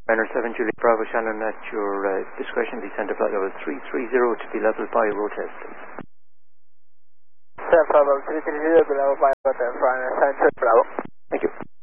Runner 7 Juliet Bravo Shannon at your discretion, descend to flight level 330 to be level by road test. 7 Bravo 330 to be level by road test, Runner 7 Juliet Bravo. Thank you.